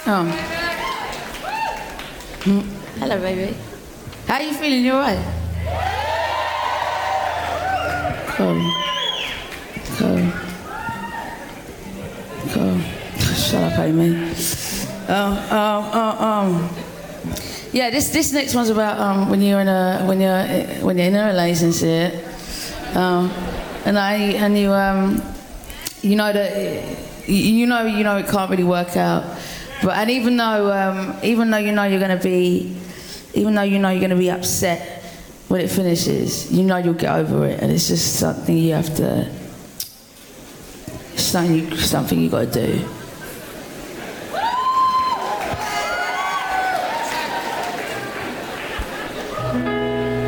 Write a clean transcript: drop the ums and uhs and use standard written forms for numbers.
Oh. Hello, baby. How you feeling? You alright? Cool. Shut up, Amy. Yeah, this next one's about when you're in a relationship, and you know that you know it can't really work out, but even though you know you're gonna be upset when it finishes, you know you'll get over it, and it's just something you have to, something you got to do.